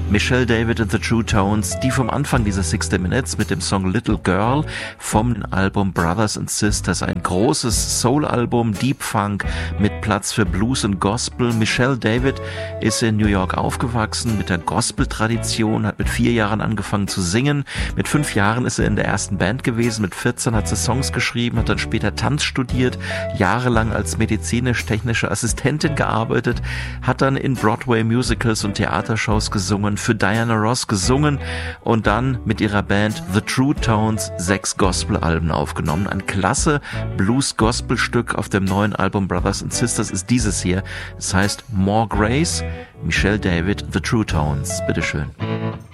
Michelle David and the True Tones, die vom Anfang dieser 60 Minutes mit dem Song Little Girl vom Album Brothers and Sisters, ein großes Soul-Album, Deep Funk mit Platz für Blues und Gospel. Michelle David ist in New York aufgewachsen mit der Gospel-Tradition, hat mit 4 Jahren angefangen zu singen. Mit 5 Jahren ist sie in der ersten Band gewesen, mit 14 hat sie Songs geschrieben, hat dann später Tanz studiert, jahrelang als medizinisch-technische Assistentin gearbeitet, hat dann in Broadway-Musicals und Theatershows gesungen, für Diana Ross gesungen und dann mit ihrer Band The True Tones 6 Gospel-Alben aufgenommen. Ein klasse Blues-Gospel-Stück auf dem neuen Album Brothers and Sisters ist dieses hier. Es heißt More Grace, Michelle David, The True Tones. Bitteschön.